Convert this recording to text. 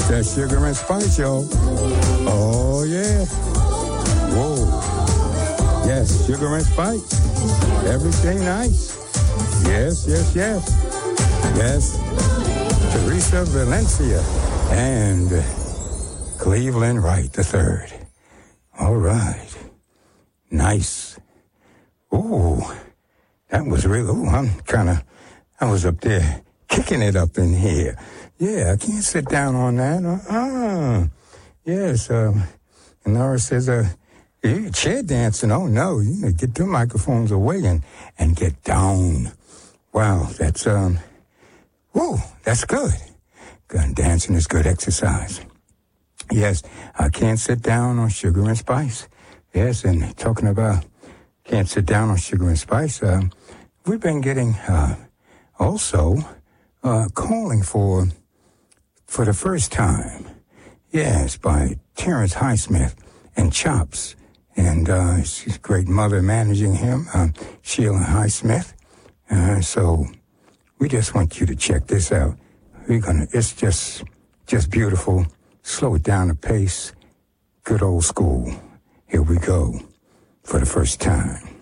that sugar and spice, y'all. Oh, yeah. Whoa. Yes, sugar and spice. Everything nice. Yes, yes, yes. Yes. Teresa Valencia and Cleveland Wright III. All right. Nice. Ooh, that was real. Ooh, I was up there kicking it up in here. Yeah, I can't sit down on that. Yes, and Laura says, you chair dancing. Oh, no, you need to get the microphones away and get down. Wow, that's good. Good. Dancing is good exercise. Yes, I can't sit down on sugar and spice. Yes, and talking about can't sit down on sugar and spice, we've been getting also calling for the first time. Yes, by Terrence Highsmith and Chops. And his great mother managing him, Sheila Highsmith. So we just want you to check this out. It's just beautiful. Slow it down a pace. Good old school. Here we go for the first time.